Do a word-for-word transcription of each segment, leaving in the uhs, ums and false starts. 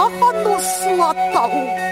大汉都说到。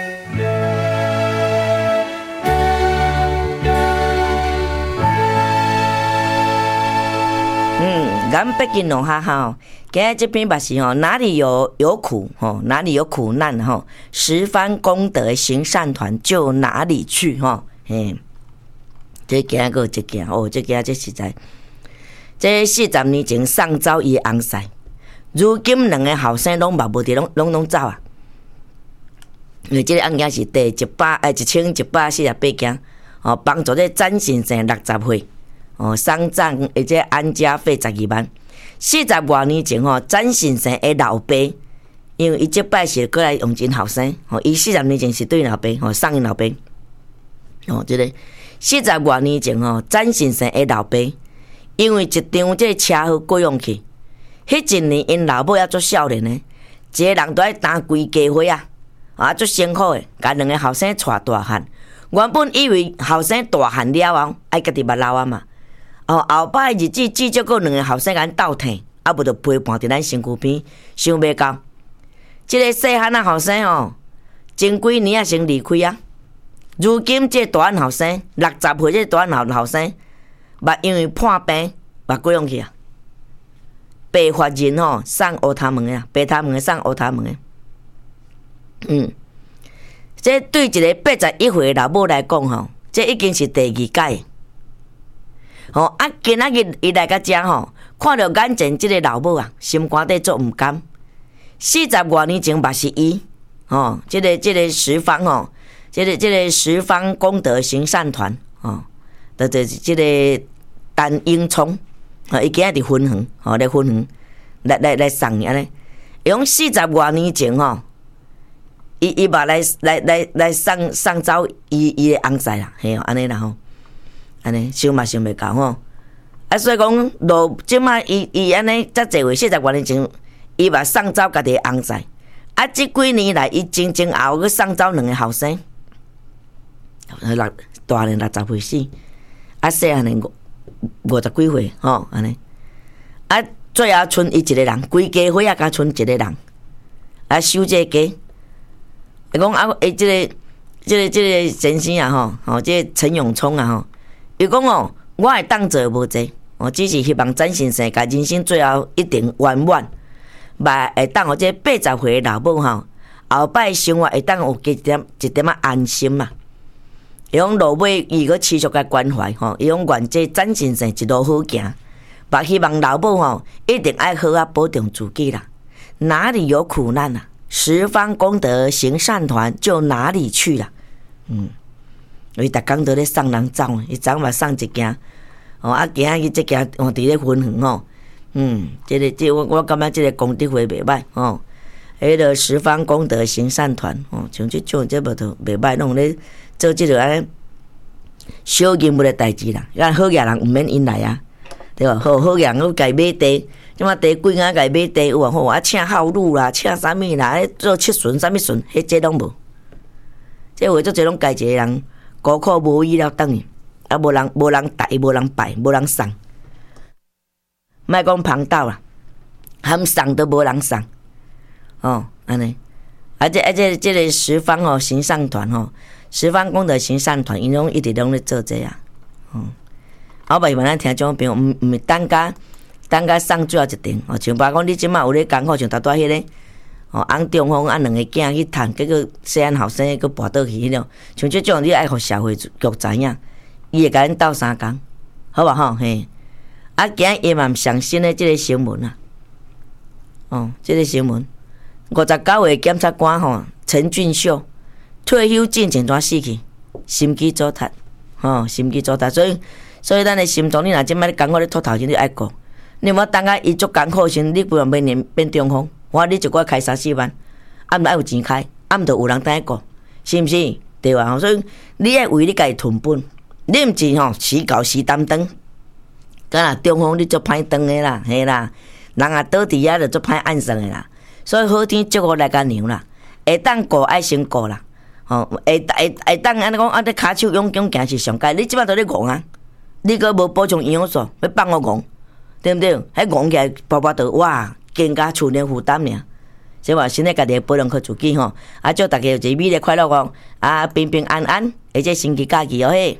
嗯，咱北京农哈哈，今日这篇把是吼，哪里有有苦吼，哪里有苦难吼，十番功德行善团就哪里去吼，嘿。这今个这件哦，这件这实在，这四十年前送走伊翁婿，如今两个后生拢嘛无伫，拢拢拢走啊。因为这个案件是第一百诶一千一百四十八件，哦，帮助这詹先生六十岁，哦，丧葬而且安家费十二万。四十多年前吼，詹先生的老爸，因为伊即摆是过来用真后生，哦，伊四十年前是对老爸，哦，送因老爸，哦，这个。四十多年前吼，詹先生的老爸因为一场这车祸过用去，迄一年因老母也做少年的，一个人都爱担规家伙啊，啊，足辛苦的，甲两个后生带大汉。原本以为后生大汉了后，爱家己捌老啊嘛，哦，后摆日子至少够两个后生甲斗疼，啊，无就陪伴伫咱身躯边，想袂到，即、這个细汉啊后生哦，前几年啊先离开啊。如今这大汉后生六十岁，这大汉后后生，嘛因为破病，嘛过用去啊。白发人吼，送乌头毛啊，白头毛送乌头毛。嗯，这对一个八十一岁的老母来讲吼，这已经是第二届。吼啊，今仔日伊来到遮吼，看到眼前这个老母啊，心肝底足毋甘。四十多年前嘛是伊，吼，这个这个十方吼。这个这个十方功德行善团哦，的这这个陈英聪啊，伊今日伫分园哦，来分园来来来送安尼，用四十多年前吼，伊伊嘛来来来来送送走伊伊的翁婿啦，嘿哦，安尼啦吼，安尼想嘛想袂到吼，啊所以讲，落即摆伊伊安尼遮济岁四十多年前，伊嘛送走家己的翁婿，啊，即几年来伊前前后后去送走两个后生。六大年六十岁死，啊细汉年五五十几岁吼，安尼，啊最后剩伊一个人，规家伙啊，甲剩一个人，啊收这个家，伊讲啊，诶，即、這個即、這個即、這個先生啊吼，吼，即、這個、陳永聰啊吼，伊講哦，我會當做無濟，我只是希望詹先生甲人生最後一定圓滿，嘛會當互即八十歲的老母吼，後擺生活會當有一點一點仔安心嘛。伊讲落尾，伊个持续个關懷吼，伊講願這詹先生一路好行，嘛希望老母吼一定愛好啊保重自己啦。哪裡有苦難啊？十方功德行善團就哪裡去啦。嗯，伊逐工都咧送人走，伊昨嘛送一件，哦啊，今仔日即件哦佇咧分園吼，嗯，即、這個即、這個、我我感覺即個功德會袂歹吼。迄個十方功德行善團吼，像即種即無都袂歹，攏咧。做即個安小任務的代志啦，咱好嘢人毋免因來啊，對吧？好好嘢人家買地，即馬地貴啊，家買地有啊好啊，請孝女啦，請啥物啦，做七順啥物順，迄這攏無。即為做這種家一個人孤苦無依了等於，啊無人無人帶，無人拜，無人送，莫講旁道啦，含送都無人送，哦，安尼，啊這啊這這個十方哦行善團吼。十方功德行善團，因攏一直攏咧做這啊，嗯，我袂問咱聽種朋友，毋毋是等甲等甲送最後一程，哦，像爸講你即馬有咧艱苦，像頭拄迄個，哦，翁中風啊兩個囝去趁，結果細漢後生佫跋倒去迄種，像即種你愛互社會局知影，伊會甲咱鬥相共，好無吼嘿？啊，今日伊嘛毋上新誒即個新聞啊，哦，即、這個新聞，五十九歲檢察官吼陳俊秀。退休進前怎死去？心肌阻突，吼、哦，心肌阻突，所以所以咱的心臟，你若即擺咧艱苦咧拖頭前，你愛顧。你莫等下伊足艱苦時，你不用明年變中風，我你一個開三四萬，啊毋愛有錢開，啊毋著有人等下顧，是毋是？對啊，所以你愛為你家己囤本，你毋是吼死搞死擔當，敢若中風你足歹當的啦，嘿啦，人啊倒佇遐著足歹按算的啦，所以好天祝福來甲娘啦，會當顧愛先顧啦。哦，會會會當安尼講，啊，你骹手勇勇行是上佳。你即擺都咧戇啊，你閣無補充營養素，要放我戇，對毋對？迄戇起來跋跋倒，哇，更加厝內負擔爾。 所以话身体家己保养好自己吼，啊祝大家有一个美丽快乐哦，啊平平安安，而且星期假期哦嘿。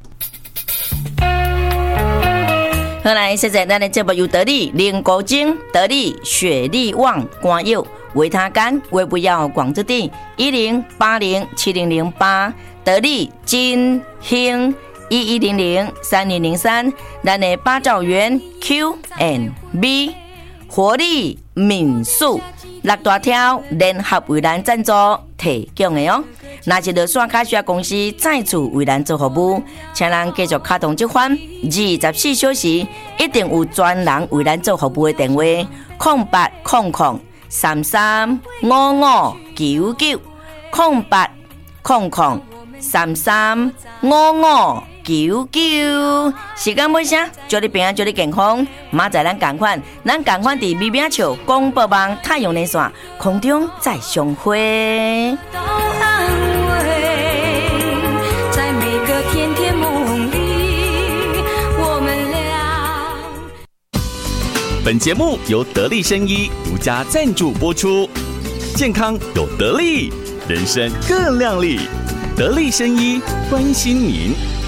好来，现在咱的节目由得力、灵果精、得力、雪力旺、光佑、维他甘、维不要、广之地一零八零七零零八，得力金兴一一零零三零零三，咱的八兆元 Q and B 活力民宿六大条联合为咱赞助提供的哦。若是落线卡需要公司再次为咱做服务，请咱继续卡通这款二十四小时一定有专人为咱做服务的电话：空八空空三三五五九九空八空空三三五五九九。时间尾声，祝你平安，祝你健康。明仔咱同款，咱同款伫美美笑广播网太阳连线空中再相会。 本节目由得力生医独家赞助播出，健康有得力，人生更亮丽。得力生医关心您。